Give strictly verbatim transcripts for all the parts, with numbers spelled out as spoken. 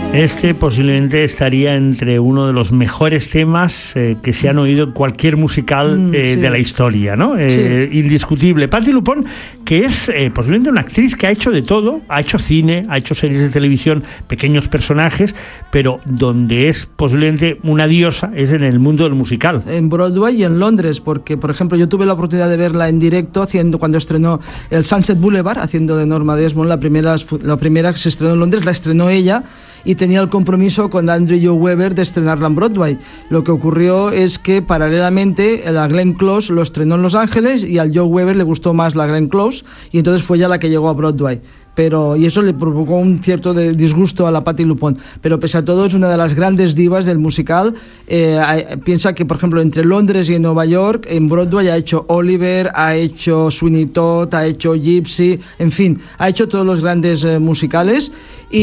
Este posiblemente estaría entre uno de los mejores temas eh, que se han oído en cualquier musical eh, sí. de la historia, ¿no? Eh, sí. Indiscutible. Patti LuPone, que es eh, posiblemente una actriz que ha hecho de todo, ha hecho cine, ha hecho series de televisión, pequeños personajes, pero donde es posiblemente una diosa es en el mundo del musical. En Broadway y en Londres, porque, por ejemplo, yo tuve la oportunidad de verla en directo haciendo cuando estrenó el Sunset Boulevard, haciendo de Norma Desmond, la primera, la primera que se estrenó en Londres, la estrenó ella, y tenía el compromiso con Andrew Lloyd Webber de estrenarla en Broadway. Lo que ocurrió es que paralelamente la Glenn Close lo estrenó en Los Ángeles y al Lloyd Webber le gustó más la Glenn Close y entonces fue ella la que llegó a Broadway. Pero, y eso le provocó un cierto de disgusto a la Patti LuPone, pero pese a todo es una de las grandes divas del musical. Eh, piensa que, por ejemplo, entre Londres y en Nueva York, en Broadway ha hecho Oliver, ha hecho Sweeney Todd, ha hecho Gypsy, en fin, ha hecho todos los grandes eh, musicales.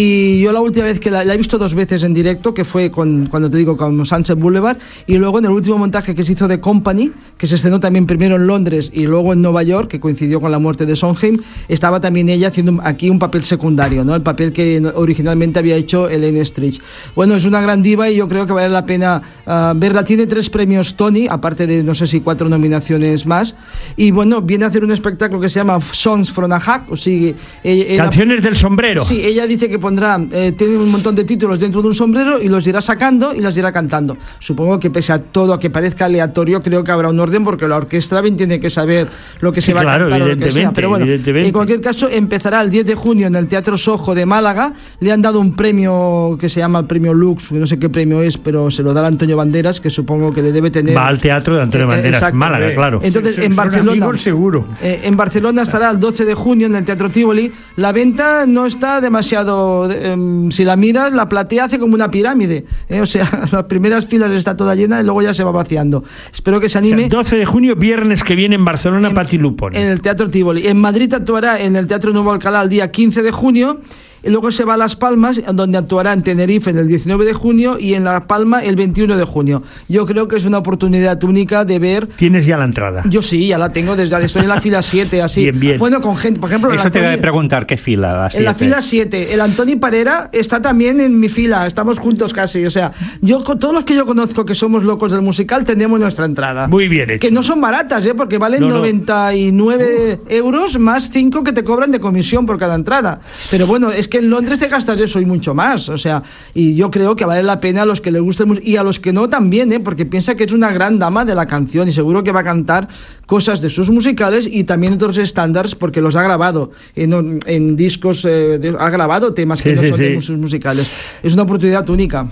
Y yo la última vez que la, la he visto dos veces en directo, que fue con, cuando te digo, con Sunset Boulevard, y luego en el último montaje que se hizo de Company, que se estrenó también primero en Londres y luego en Nueva York, que coincidió con la muerte de Sondheim, estaba también ella haciendo aquí un papel secundario, ¿no? El papel que originalmente había hecho Elaine Stritch. Bueno, es una gran diva y yo creo que vale la pena uh, verla. Tiene tres premios Tony, aparte de no sé si cuatro nominaciones más, y bueno, viene a hacer un espectáculo que se llama Songs from a Hat, o sea, ella, Canciones del sombrero. Sí, ella dice que pondrá, eh, tiene un montón de títulos dentro de un sombrero y los irá sacando y las irá cantando. Supongo que pese a todo, a que parezca aleatorio, creo que habrá un orden porque la orquesta bien tiene que saber lo que sí, se va claro, a cantar o lo que sea. Pero bueno, en cualquier caso, empezará el diez de junio en el Teatro Soho de Málaga. Le han dado un premio que se llama el premio Lux, no sé qué premio es, pero se lo da a Antonio Banderas, que supongo que le debe tener. Va al teatro de Antonio eh, Banderas, exacto, Málaga, claro. Entonces, sí, en Barcelona, seguro. Eh, en Barcelona estará el doce de junio en el Teatro Tivoli. La venta no está demasiado. Eh, si la miras, la platea hace como una pirámide. Eh, o sea, las primeras filas está toda llena y luego ya se va vaciando. Espero que se anime. O sea, doce de junio, viernes que viene en Barcelona, Patti LuPone. En el Teatro Tivoli. En Madrid actuará en el Teatro Nuevo Alcalá el día quince de junio. Y luego se va a Las Palmas, donde actuará en Tenerife el diecinueve de junio y en La Palma el veintiuno de junio. Yo creo que es una oportunidad única de ver. ¿Tienes ya la entrada? Yo sí, ya la tengo, desde estoy en la fila siete, así. Bien, bien. Bueno, con gente, por ejemplo... Eso Antoni, te voy a preguntar, ¿qué fila? La en la fila siete. El Antoni Parera está también en mi fila, estamos juntos casi. O sea, yo con todos los que yo conozco que somos locos del musical tenemos nuestra entrada. Muy bien hecho. Que no son baratas, ¿eh? Porque valen no, no. noventa y nueve uh. euros más cinco que te cobran de comisión por cada entrada. Pero bueno, es que en Londres te gastas eso y mucho más, o sea, y yo creo que vale la pena a los que les guste y a los que no también, ¿eh? Porque piensa que es una gran dama de la canción y seguro que va a cantar cosas de sus musicales y también otros estándares porque los ha grabado en, en discos, eh, de, ha grabado temas que sí, no sí, son sí. de sus musicales. Es una oportunidad única.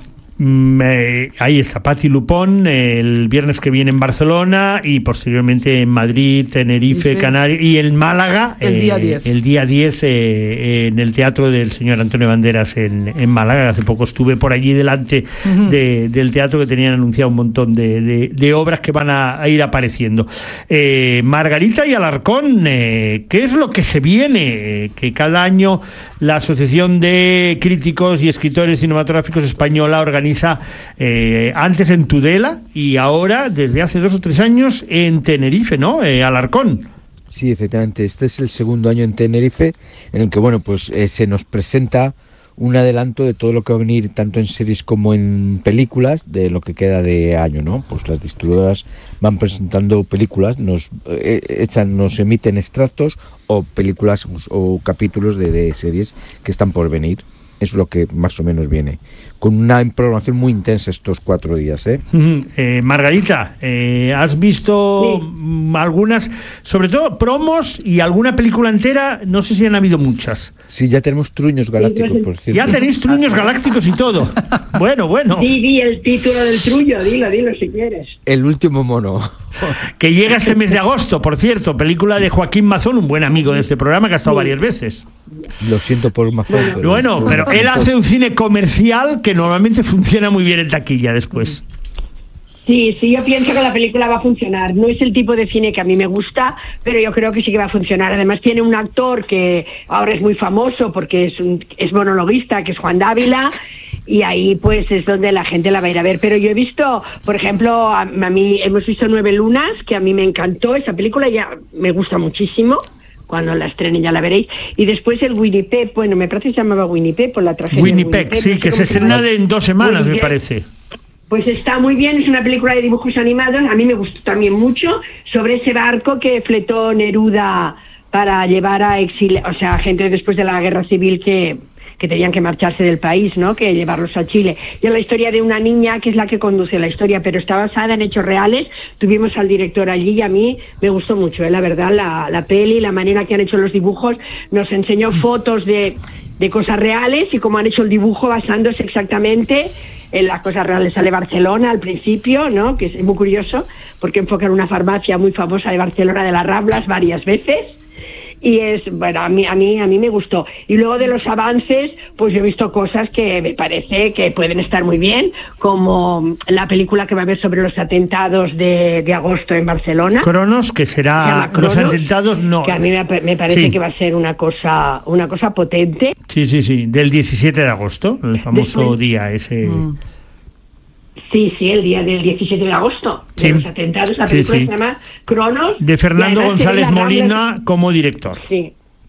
Eh, ahí está Patti LuPone el viernes que viene en Barcelona y posteriormente en Madrid, Tenerife, Ife. Canarias y en Málaga el día diez, eh, el día diez eh, en el teatro del señor Antonio Banderas en, en Málaga. Hace poco estuve por allí delante uh-huh. de, del teatro, que tenían anunciado un montón de, de, de obras que van a, a ir apareciendo. eh, Margarita y Alarcón, eh, ¿qué es lo que se viene? Que cada año la Asociación de Críticos y Escritores Cinematográficos Española organiza Eh, antes en Tudela y ahora desde hace dos o tres años en Tenerife, ¿no? Eh, Alarcón. Sí, efectivamente, este es el segundo año en Tenerife en el que, bueno, pues eh, se nos presenta un adelanto de todo lo que va a venir tanto en series como en películas de lo que queda de año, ¿no? Pues las distribuidoras van presentando películas, nos eh, echan, nos emiten extractos o películas o capítulos de, de series que están por venir. Es lo que más o menos viene, con una programación muy intensa estos cuatro días. ¿eh? eh Margarita, eh, ¿has visto sí. algunas, sobre todo promos y alguna película entera? No sé si han habido muchas. Sí, ya tenemos truños galácticos, sí, por cierto. Ya tenéis truños galácticos y todo. Bueno, bueno. Sí, di el título del trullo, dilo, dilo si quieres. El último mono. Que llega este mes de agosto, por cierto, película de Joaquín Mazón, un buen amigo de este programa que ha estado sí. varias veces. Lo siento por Mazón. Pero bueno, pero él hace un cine comercial que normalmente funciona muy bien en taquilla después. Sí, sí, yo pienso que la película va a funcionar. No es el tipo de cine que a mí me gusta, pero yo creo que sí que va a funcionar. Además tiene un actor que ahora es muy famoso porque es un, es monologuista, que es Juan Dávila, y ahí pues es donde la gente la va a ir a ver. Pero yo he visto, por ejemplo, a, a mí hemos visto Nueve Lunas, que a mí me encantó esa película, ya me gusta muchísimo. cuando la estrenen ya la veréis. Y después el Winnipeg, bueno, me parece que se llamaba Winnipeg por la tragedia Winnipeg, de Winnipeg, sí, no sé que cómo se estrena llama. en dos semanas, Winnipeg. me parece. Pues está muy bien, es una película de dibujos animados, a mí me gustó también mucho, sobre ese barco que fletó Neruda para llevar a exili- o sea, gente después de la guerra civil que, que tenían que marcharse del país, ¿no? Que llevarlos a Chile. Y es la historia de una niña que es la que conduce la historia, pero está basada en hechos reales. Tuvimos al director allí y a mí me gustó mucho, ¿eh? La verdad, la, la peli, la manera que han hecho los dibujos, nos enseñó fotos de, de cosas reales y cómo han hecho el dibujo basándose exactamente en las cosas reales. Sale Barcelona al principio, ¿no? Que es muy curioso, porque enfocan una farmacia muy famosa de Barcelona, de las Ramblas, varias veces. Y es, bueno, a mí, a mí, a mí me gustó. Y luego de los avances, pues yo he visto cosas que me parece que pueden estar muy bien, como la película que va a haber sobre los atentados de, de agosto en Barcelona. Cronos, que será Cronos, los atentados, no. Que a mí me, me parece Sí. que va a ser una cosa, una cosa potente. Sí, sí, sí, del diecisiete de agosto, el famoso Después- día ese. Mm. Sí, sí, el día del diecisiete de agosto, de Sí. los atentados. La Sí, película sí. se llama Cronos. De Fernando y además González tiene las Molina Ramblas- como director. Sí,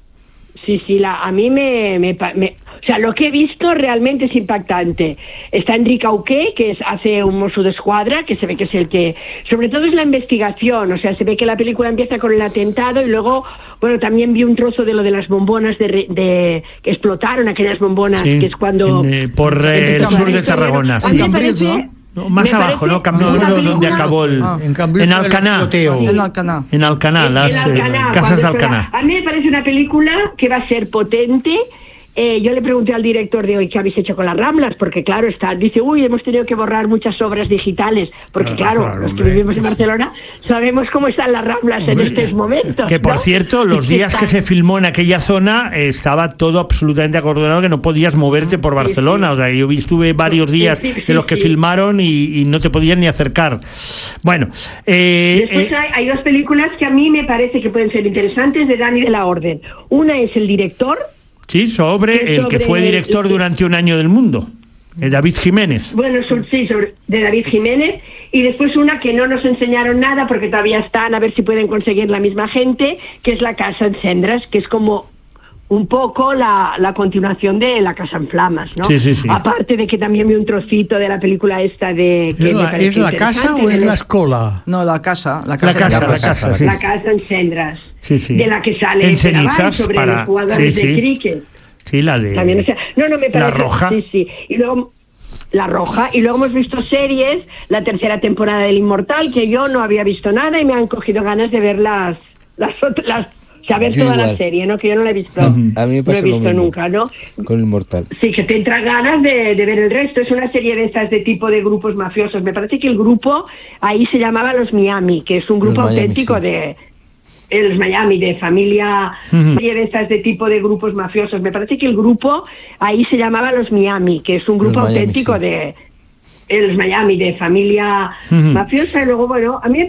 sí, sí, la, a mí me, me, pa- me- O sea, lo que he visto realmente es impactante. Está Enrique Auqué, que es, hace un Mosso de Escuadra, que se ve que es el que... Sobre todo es la investigación, o sea, se ve que la película empieza con el atentado y luego, bueno, también vi un trozo de lo de las bombonas de, re- de que explotaron, aquellas bombonas, Sí, que es cuando... en, eh, por eh, el Cambrils, sur de Tarragona. A mí Sí. me Cambrils, parece- ¿no? No, más me abajo, parece ¿no? Cambrils una fue donde película- acabó el... Ah. En cambio, en fue el Alcaná. tiroteo. En Alcaná. En Alcaná, En las eh, Alcaná, casas de cuando Alcaná. fuera- A mí me parece una película que va a ser potente. Eh, yo le pregunté al director de hoy qué habéis hecho con las Ramblas, porque claro, está, dice, uy, hemos tenido que borrar muchas obras digitales, porque Ah, claro, claro, los que hombre. vivimos en Barcelona sabemos cómo están las Ramblas en estos momentos. Que por ¿no? cierto, los Y que días que están- se filmó en aquella zona eh, estaba todo absolutamente acordonado, que no podías moverte por Barcelona. sí. O sea, yo estuve varios Sí, días sí, sí, de los que sí. filmaron y, y no te podías ni acercar. Bueno, eh, Después eh, hay, hay dos películas que a mí me parece que pueden ser interesantes de Dani de la Orden. Una es El Director. sí, sobre es el que sobre fue el- director durante un año del mundo, eh, David Jiménez. Bueno, son- sí, sobre, de David Jiménez. Y después una que no nos enseñaron nada porque todavía están a ver si pueden conseguir la misma gente, que es La Casa en Cendras, que es como un poco la, la continuación de La Casa en Flamas, ¿no? Sí, sí, sí. Aparte de que también vi un trocito de la película esta de... que ¿Es me la, pareció ¿es la casa interesante, o es de la los- escola? No, la casa. La La casa, casa, de la casa, sí. La Casa en Cendras, Sí, sí. de la que sale En Feraval cenizas sobre para- los jugadores sí, sí. de cricket. Sí, la de... También, o sea, no, no me La parece. Roja. Sí, sí. Y luego La Roja. Y luego hemos visto series, la tercera temporada del Inmortal, que yo no había visto nada y me han cogido ganas de ver las, las, ot- las saber Yo toda la igual. serie, ¿no? Que yo no la he visto. A mí me no he pasa lo visto mismo. nunca, ¿no? Con el Mortal. Sí, que te entran ganas de, de ver el resto. Es una serie de estas de tipo de grupos mafiosos. Me parece que el grupo ahí se llamaba Los Miami, que es un grupo Los Miami, auténtico sí. de... eh, Los Miami, de familia... Ujú. serie de estas de tipo de grupos mafiosos. Me parece que el grupo ahí se llamaba Los Miami, que es un grupo Los Miami, auténtico sí. de... eh, Los Miami, de familia Ujú. mafiosa. Y luego, bueno, a mí me